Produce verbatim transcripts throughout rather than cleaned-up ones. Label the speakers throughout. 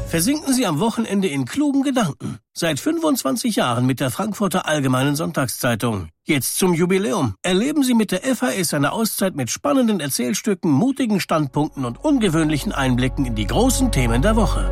Speaker 1: Versinken Sie am Wochenende in klugen Gedanken. Seit fünfundzwanzig Jahren mit der Frankfurter Allgemeinen Sonntagszeitung. Jetzt zum Jubiläum. Erleben Sie mit der F A S eine Auszeit mit spannenden Erzählstücken, mutigen Standpunkten und ungewöhnlichen Einblicken in die großen Themen der Woche.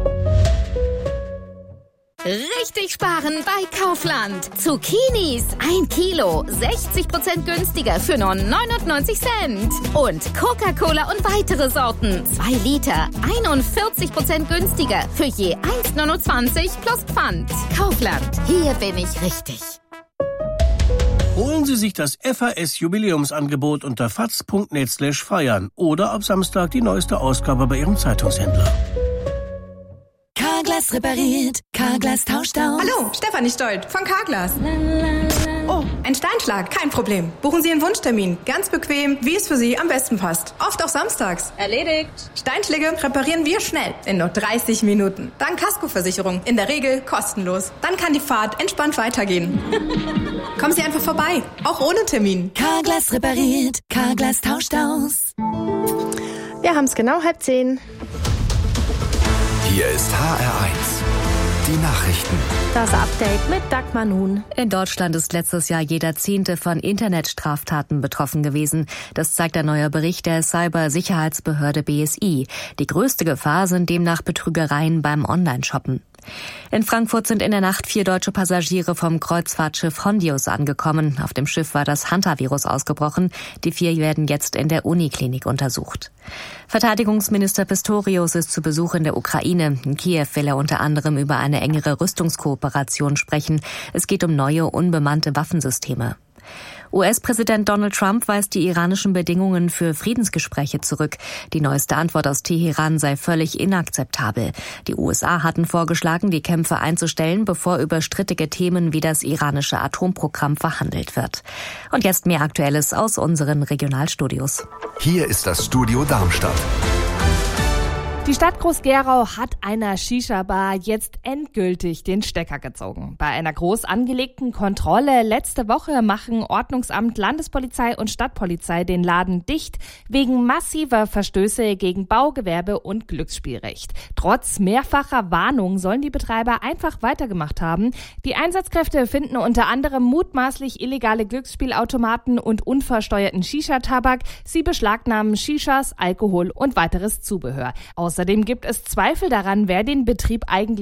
Speaker 2: Richtig sparen bei Kaufland. Zucchinis, ein Kilo, sechzig Prozent günstiger für nur neunundneunzig Cent. Und Coca-Cola und weitere Sorten, zwei Liter, einundvierzig Prozent günstiger für je eins Komma neunundzwanzig plus Pfand. Kaufland, hier bin ich richtig.
Speaker 1: Holen Sie sich das F A S-Jubiläumsangebot unter faz punkt net slash feiern oder ab Samstag die neueste Ausgabe bei Ihrem Zeitungshändler.
Speaker 3: Carglass repariert, Carglass tauscht aus.
Speaker 4: Hallo, Stefanie Stolt von Carglass. Oh, ein Steinschlag, kein Problem. Buchen Sie Ihren Wunschtermin. Ganz bequem, wie es für Sie am besten passt. Oft auch samstags.
Speaker 5: Erledigt.
Speaker 4: Steinschläge reparieren wir schnell, in nur dreißig Minuten. Dank Kaskoversicherung, in der Regel kostenlos. Dann kann die Fahrt entspannt weitergehen. Kommen Sie einfach vorbei, auch ohne Termin.
Speaker 3: Carglass repariert, Carglass tauscht aus.
Speaker 6: Wir haben es genau halb zehn.
Speaker 7: Hier ist H R eins. Die Nachrichten.
Speaker 6: Das Update mit Dagmar Nun.
Speaker 8: In Deutschland ist letztes Jahr jeder Zehnte von Internetstraftaten betroffen gewesen. Das zeigt ein neuer Bericht der Cybersicherheitsbehörde B S I. Die größte Gefahr sind demnach Betrügereien beim Online-Shoppen. In Frankfurt sind in der Nacht vier deutsche Passagiere vom Kreuzfahrtschiff Hondius angekommen. Auf dem Schiff war das Hantavirus ausgebrochen. Die vier werden jetzt in der Uniklinik untersucht. Verteidigungsminister Pistorius ist zu Besuch in der Ukraine. In Kiew will er unter anderem über eine engere Rüstungskooperation sprechen. Es geht um neue, unbemannte Waffensysteme. U S-Präsident Donald Trump weist die iranischen Bedingungen für Friedensgespräche zurück. Die neueste Antwort aus Teheran sei völlig inakzeptabel. Die U S A hatten vorgeschlagen, die Kämpfe einzustellen, bevor über strittige Themen wie das iranische Atomprogramm verhandelt wird. Und jetzt mehr Aktuelles aus unseren Regionalstudios.
Speaker 7: Hier ist das Studio Darmstadt.
Speaker 9: Die Stadt Groß-Gerau hat einer Shisha-Bar jetzt endgültig den Stecker gezogen. Bei einer groß angelegten Kontrolle letzte Woche machen Ordnungsamt, Landespolizei und Stadtpolizei den Laden dicht wegen massiver Verstöße gegen Baugewerbe und Glücksspielrecht. Trotz mehrfacher Warnung sollen die Betreiber einfach weitergemacht haben. Die Einsatzkräfte finden unter anderem mutmaßlich illegale Glücksspielautomaten und unversteuerten Shisha-Tabak. Sie beschlagnahmen Shishas, Alkohol und weiteres Zubehör. Außerdem gibt es Zweifel daran, wer den Betrieb eigentlich